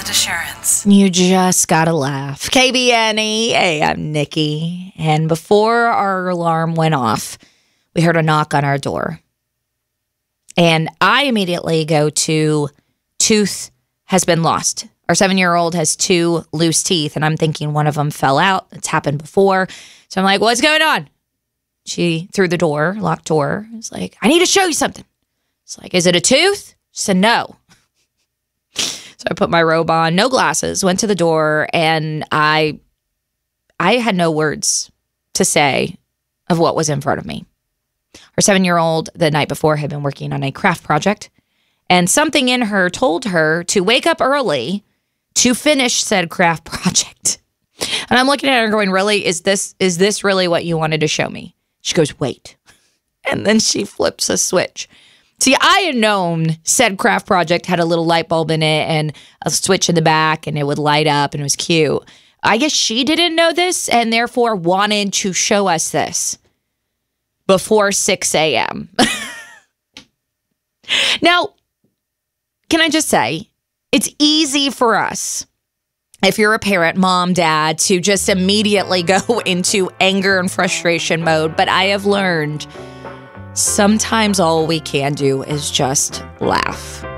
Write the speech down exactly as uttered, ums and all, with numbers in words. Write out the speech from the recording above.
Deposit Assurance. You just gotta laugh. K B N E. Hey, I'm Nikki. And before our alarm went off, we heard a knock on our door. And I immediately go to tooth has been lost. Our seven-year-old has two loose teeth, and I'm thinking one of them fell out. It's happened before. So I'm like, what's going on? She, through the door, locked door, was like, I need to show you something. It's like, is it a tooth? She said, no. So I put my robe on, no glasses, went to the door, and I, I had no words to say of what was in front of me. Our seven-year-old the night before had been working on a craft project, and something in her told her to wake up early to finish said craft project. And I'm looking at her going, really? Is this is this really what you wanted to show me? She goes, wait. And then she flips a switch. See, I had known said craft project had a little light bulb in it and a switch in the back, and it would light up, and it was cute. I guess she didn't know this and therefore wanted to show us this before six a.m. Now, can I just say, it's easy for us, if you're a parent, mom, dad, to just immediately go into anger and frustration mode. But I have learned sometimes all we can do is just laugh.